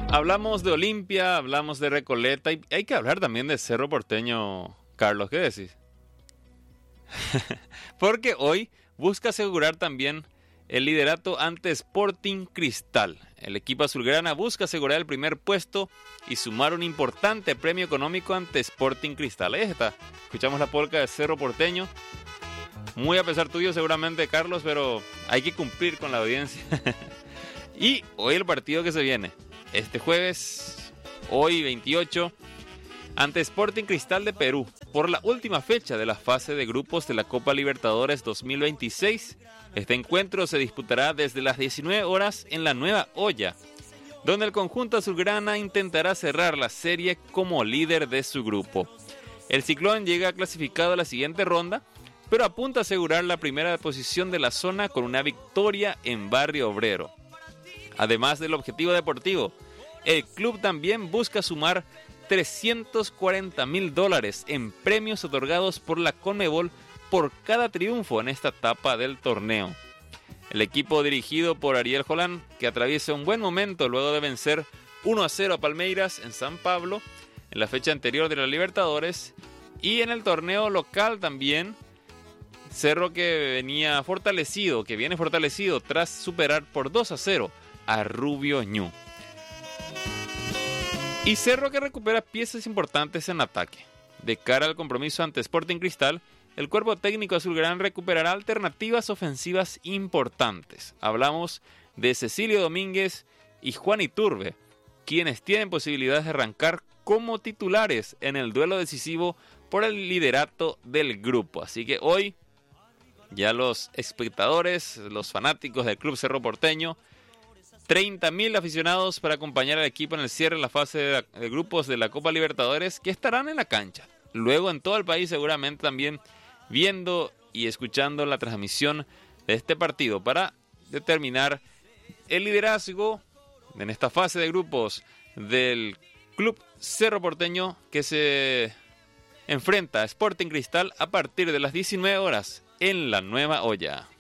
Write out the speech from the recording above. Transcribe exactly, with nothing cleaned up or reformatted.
Hablamos de Olimpia, hablamos de Recoleta y hay que hablar también de Cerro Porteño, Carlos, ¿qué decís? Porque hoy busca asegurar también el liderato ante Sporting Cristal. El equipo azulgrana busca asegurar el primer puesto y sumar un importante premio económico ante Sporting Cristal. Ahí está, escuchamos la polca de Cerro Porteño. Muy a pesar tuyo seguramente, Carlos, pero hay que cumplir con la audiencia. Y hoy el partido que se viene, este jueves, hoy veintiocho, ante Sporting Cristal de Perú, por la última fecha de la fase de grupos de la Copa Libertadores dos mil veintiséis. Este encuentro se disputará desde las diecinueve horas en la Nueva Olla, donde el conjunto azulgrana intentará cerrar la serie como líder de su grupo. El Ciclón llega clasificado a la siguiente ronda, pero apunta a asegurar la primera posición de la zona con una victoria en Barrio Obrero. Además del objetivo deportivo, el club también busca sumar trescientos cuarenta mil dólares en premios otorgados por la Conmebol por cada triunfo en esta etapa del torneo. El equipo dirigido por Ariel Holland, que atraviesa un buen momento luego de vencer uno a cero a Palmeiras en San Pablo en la fecha anterior de la Libertadores, y en el torneo local también, Cerro que venía fortalecido, que viene fortalecido tras superar por dos a cero a Rubio Ñu. Y Cerro que recupera piezas importantes en ataque. De cara al compromiso ante Sporting Cristal, el cuerpo técnico azulgrana recuperará alternativas ofensivas importantes. Hablamos de Cecilio Domínguez y Juan Iturbe, quienes tienen posibilidades de arrancar como titulares en el duelo decisivo por el liderato del grupo. Así que hoy ya los espectadores, los fanáticos del Club Cerro Porteño, treinta mil aficionados para acompañar al equipo en el cierre de la fase de, de grupos de la Copa Libertadores, que estarán en la cancha. Luego en todo el país seguramente también viendo y escuchando la transmisión de este partido para determinar el liderazgo en esta fase de grupos del Club Cerro Porteño, que se enfrenta a Sporting Cristal a partir de las diecinueve horas en la Nueva Olla.